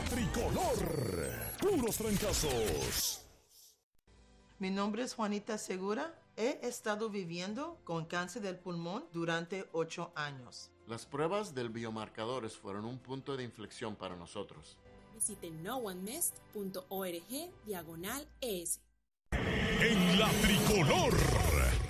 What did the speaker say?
Tricolor, puros trancazos. Mi nombre es Juanita Segura. He estado viviendo con cáncer del pulmón durante 8 años. Las pruebas del biomarcadores fueron un punto de inflexión para nosotros. Visiten noonemest.org/ES. En la Tricolor,